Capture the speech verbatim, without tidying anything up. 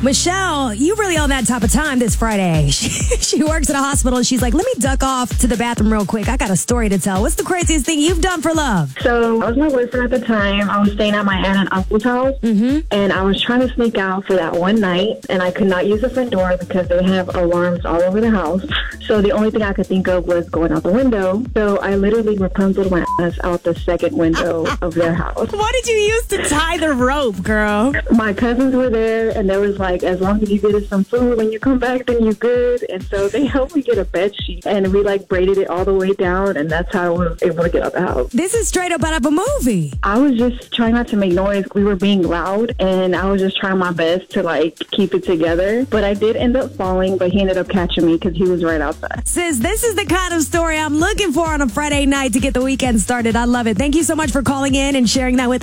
Michelle, you really on that type of time this Friday. She, she works at a hospital and she's like, let me duck off to the bathroom real quick. I got a story to tell. What's the craziest thing you've done for love? So I was my boyfriend at the time. I was staying at my aunt and uncle's house, mm-hmm. and I was trying to sneak out for that one night, and I could not use the front door because they have alarms all over the house. So the only thing I could think of was going out the window. So I literally Rapunzeled my ass out the second window of their house. What did you use to tie the rope, girl? My cousins were there, and there was like, as long as you get us some food when you come back, then you good. And so they helped me get a bed sheet, and we like braided it all the way down, and that's how I was able to get out the house. This is straight up out of a movie. I was just trying not to make noise. We were being loud, and I was just trying my best to like keep it together. But I did end up falling, but he ended up catching me because he was right outside. Sis, this is the kind of story I'm looking for on a Friday night to get the weekend started. I love it. Thank you so much for calling in and sharing that with us.